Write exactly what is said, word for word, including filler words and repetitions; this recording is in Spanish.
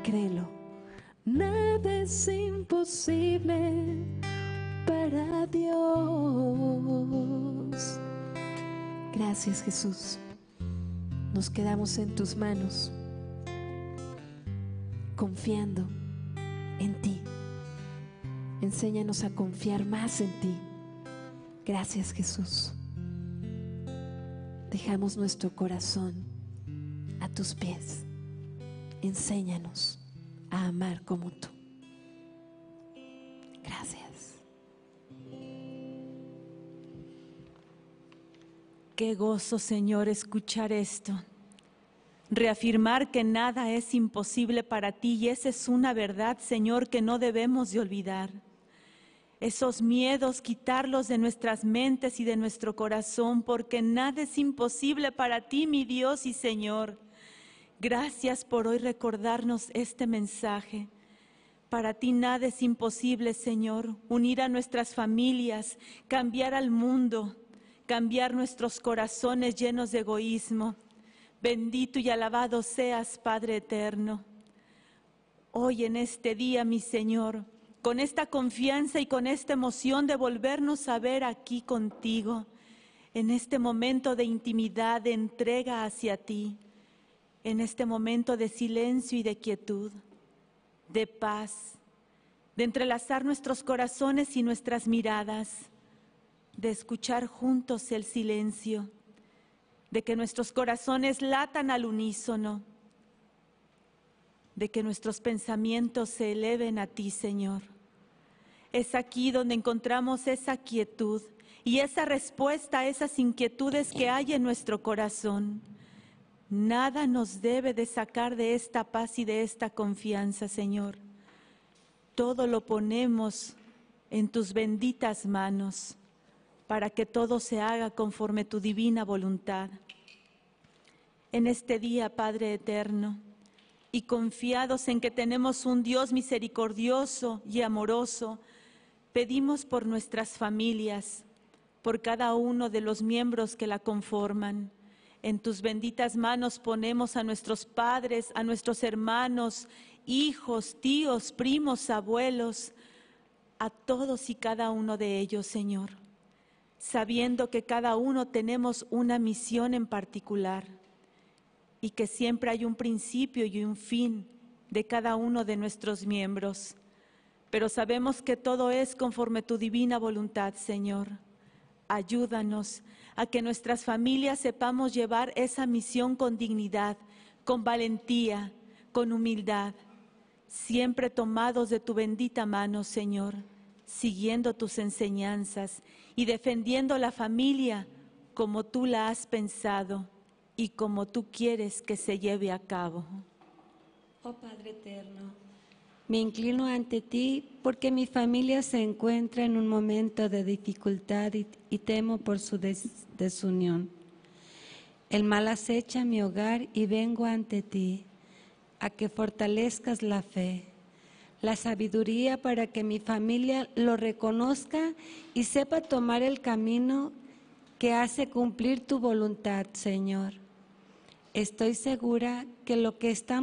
Créelo, nada es imposible para Dios. Gracias, Jesús. Nos quedamos en tus manos, confiando en ti. Enséñanos a confiar más en ti. Gracias, Jesús. Dejamos nuestro corazón a tus pies. Enséñanos a amar como tú. Gracias. Qué gozo, Señor, escuchar esto. Reafirmar que nada es imposible para ti, y esa es una verdad, Señor, que no debemos de olvidar. Esos miedos, quitarlos de nuestras mentes y de nuestro corazón, porque nada es imposible para ti, mi Dios y Señor. Gracias por hoy recordarnos este mensaje. Para ti nada es imposible, Señor. Unir a nuestras familias, cambiar al mundo, cambiar nuestros corazones llenos de egoísmo. Bendito y alabado seas, Padre eterno. Hoy en este día, mi Señor, con esta confianza y con esta emoción de volvernos a ver aquí contigo, en este momento de intimidad, de entrega hacia ti, en este momento de silencio y de quietud, de paz, de entrelazar nuestros corazones y nuestras miradas, de escuchar juntos el silencio, de que nuestros corazones latan al unísono, de que nuestros pensamientos se eleven a ti, Señor. Es aquí donde encontramos esa quietud y esa respuesta a esas inquietudes que hay en nuestro corazón. Nada nos debe de sacar de esta paz y de esta confianza, Señor. Todo lo ponemos en tus benditas manos para que todo se haga conforme tu divina voluntad. En este día, Padre eterno, y confiados en que tenemos un Dios misericordioso y amoroso, pedimos por nuestras familias, por cada uno de los miembros que la conforman. En tus benditas manos ponemos a nuestros padres, a nuestros hermanos, hijos, tíos, primos, abuelos, a todos y cada uno de ellos, Señor, sabiendo que cada uno tenemos una misión en particular y que siempre hay un principio y un fin de cada uno de nuestros miembros. Pero sabemos que todo es conforme tu divina voluntad, Señor. Ayúdanos a que nuestras familias sepamos llevar esa misión con dignidad, con valentía, con humildad, siempre tomados de tu bendita mano, Señor, siguiendo tus enseñanzas y defendiendo la familia como tú la has pensado y como tú quieres que se lleve a cabo. Oh Padre eterno, me inclino ante ti porque mi familia se encuentra en un momento de dificultad y, y temo por su des, desunión. El mal acecha mi hogar y vengo ante ti a que fortalezcas la fe, la sabiduría para que mi familia lo reconozca y sepa tomar el camino que hace cumplir tu voluntad, Señor. Estoy segura que lo que estamos